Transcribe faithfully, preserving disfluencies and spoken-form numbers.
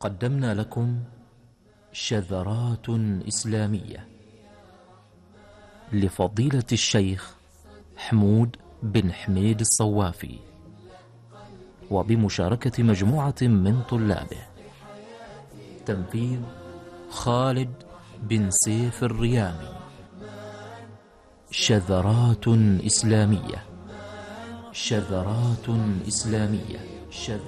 قدمنا لكم شذرات إسلامية لفضيلة الشيخ حمود بن حميد الصوافي، وبمشاركة مجموعة من طلابه. تنفيذ خالد بن سيف الريامي. شذرات إسلامية. شذرات إسلامية. شذرات